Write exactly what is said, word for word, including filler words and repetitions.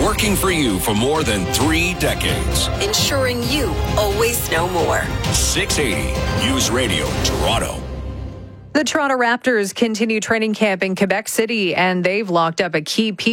Working for you for more than three decades. Ensuring you always know more. six eighty News Radio Toronto. The Toronto Raptors continue training camp in Quebec City, and they've locked up a key piece